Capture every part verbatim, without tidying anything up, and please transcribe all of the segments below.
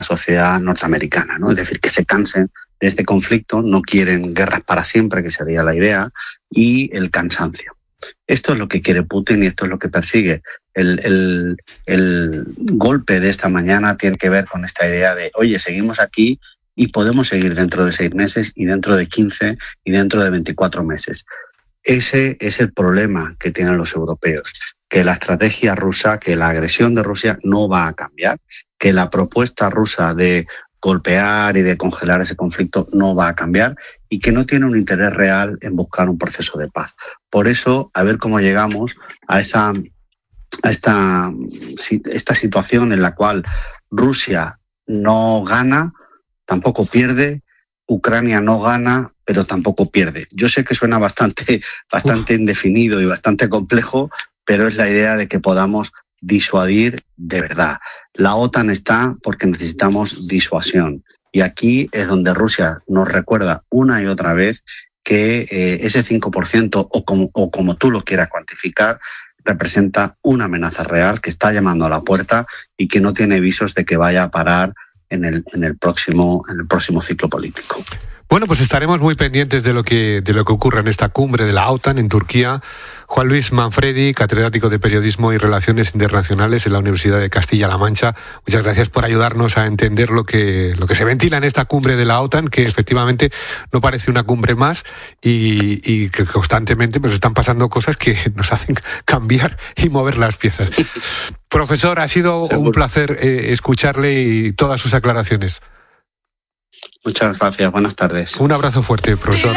sociedad norteamericana, ¿no? Es decir, que se cansen de este conflicto, no quieren guerras para siempre, que sería la idea, y el cansancio. Esto es lo que quiere Putin y esto es lo que persigue. El, el, el golpe de esta mañana tiene que ver con esta idea de, oye, seguimos aquí y podemos seguir dentro de seis meses y dentro de quince y dentro de veinticuatro meses. Ese es el problema que tienen los europeos, que la estrategia rusa, que la agresión de Rusia no va a cambiar, que la propuesta rusa de golpear y de congelar ese conflicto no va a cambiar y que no tiene un interés real en buscar un proceso de paz. Por eso, a ver cómo llegamos a esa a esta, esta situación en la cual Rusia no gana, tampoco pierde, Ucrania no gana, pero tampoco pierde. Yo sé que suena bastante, bastante indefinido y bastante complejo, pero es la idea de que podamos disuadir de verdad. La OTAN está porque necesitamos disuasión. Y aquí es donde Rusia nos recuerda una y otra vez que eh, ese cinco por ciento, o como, o como tú lo quieras cuantificar, representa una amenaza real que está llamando a la puerta y que no tiene visos de que vaya a parar en el, en el próximo, en el próximo ciclo político. Bueno, pues estaremos muy pendientes de lo que de lo que ocurra en esta cumbre de la OTAN en Turquía. Juan Luis Manfredi, catedrático de Periodismo y Relaciones Internacionales en la Universidad de Castilla-La Mancha. Muchas gracias por ayudarnos a entender lo que lo que se ventila en esta cumbre de la OTAN, que efectivamente no parece una cumbre más y, y que constantemente pues están pasando cosas que nos hacen cambiar y mover las piezas. Profesor, ha sido Seguro. un placer eh, escucharle y todas sus aclaraciones. Muchas gracias, buenas tardes. Un abrazo fuerte, profesor.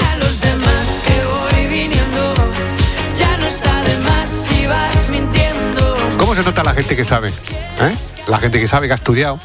¿Cómo se nota la gente que sabe? ¿Eh? La gente que sabe, que ha estudiado.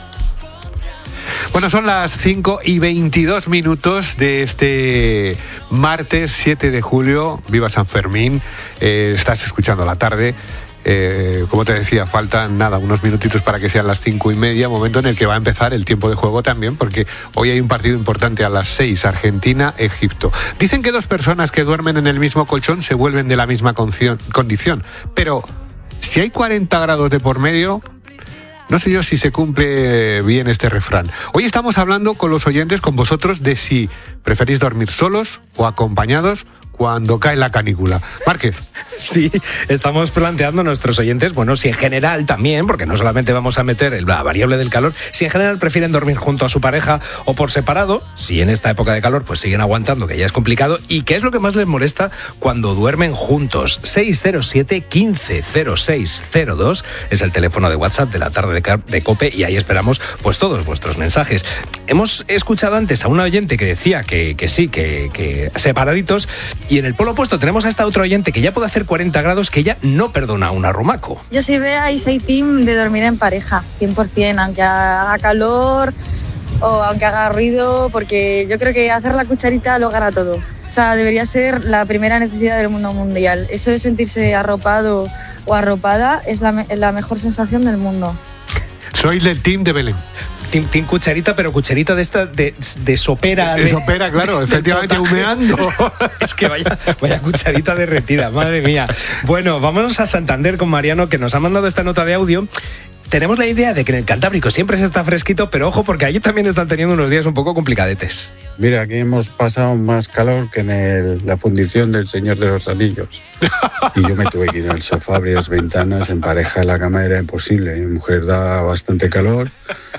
Bueno, son las cinco y veintidós minutos de este martes siete de julio. Viva San Fermín. Eh, estás escuchando La Tarde. Eh, como te decía, faltan nada, unos minutitos para que sean las cinco y media, momento en el que va a empezar el tiempo de juego también, porque hoy hay un partido importante a las seis, Argentina-Egipto. Dicen que dos personas que duermen en el mismo colchón se vuelven de la misma condición, pero si hay cuarenta grados de por medio, no sé yo si se cumple bien este refrán. Hoy estamos hablando con los oyentes, con vosotros, de si preferís dormir solos o acompañados cuando cae la canícula. Márquez. Sí, estamos planteando a nuestros oyentes, bueno, si en general también, porque no solamente vamos a meter la variable del calor, si en general prefieren dormir junto a su pareja o por separado, si en esta época de calor pues siguen aguantando, que ya es complicado, y qué es lo que más les molesta cuando duermen juntos. seis cero siete, quince cero seis cero dos es el teléfono de WhatsApp de La Tarde de, Car- de COPE y ahí esperamos pues todos vuestros mensajes. Hemos escuchado antes a una oyente que decía que, que sí, que, que separaditos. Y en el polo opuesto tenemos a esta otra oyente que ya puede hacer cuarenta grados, que ella no perdona a un arrumaco. Yo sí veo y soy team de dormir en pareja, cien por ciento, aunque haga calor o aunque haga ruido, porque yo creo que hacer la cucharita lo gana todo. O sea, debería ser la primera necesidad del mundo mundial. Eso de sentirse arropado o arropada es la, me- la mejor sensación del mundo. Soy del team de Belén. Team, team cucharita, pero cucharita de esta, de, de sopera. De, de sopera, claro, de, efectivamente, de humeando. Es que vaya, vaya cucharita derretida, madre mía. Bueno, vámonos a Santander con Mariano, que nos ha mandado esta nota de audio. Tenemos la idea de que en el Cantábrico siempre se está fresquito, pero ojo, porque allí también están teniendo unos días un poco complicadetes. Mira, aquí hemos pasado más calor que en el, la fundición del Señor de los Anillos. Y yo me tuve que ir al sofá, abrir las ventanas, en pareja en la cama era imposible. Mi mujer da bastante calor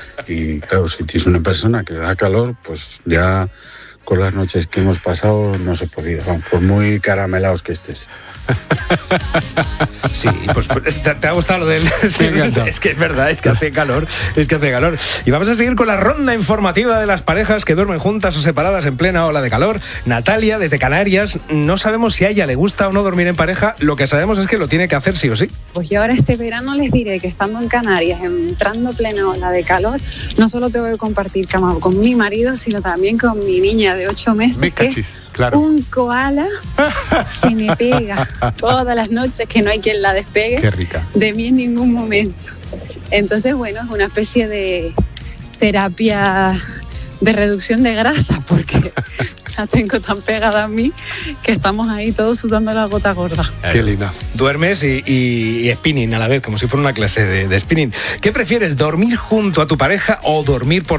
y claro, si tienes una persona que da calor, pues ya con las noches que hemos pasado no se podía, vamos, por muy caramelados que estés. Sí, pues te, te ha gustado lo del... Sí, es que es verdad, es que hace calor, es que hace calor. Y vamos a seguir con la ronda informativa de las parejas que duermen juntas o separadas en plena ola de calor. Natalia, desde Canarias, no sabemos si a ella le gusta o no dormir en pareja, lo que sabemos es que lo tiene que hacer sí o sí. Pues yo ahora este verano les diré que estando en Canarias, entrando plena ola de calor, no solo tengo que compartir cama con mi marido, sino también con mi niña de ocho meses, me cachis, que claro. Un koala se me pega todas las noches, que no hay quien la despegue. Qué rica. De mí en ningún momento. Entonces, bueno, es una especie de terapia de reducción de grasa, porque la tengo tan pegada a mí que estamos ahí todos sudando la gota gorda. Qué linda. Duermes y, y, y spinning a la vez, como si fuera una clase de, de spinning. ¿Qué prefieres, dormir junto a tu pareja o dormir por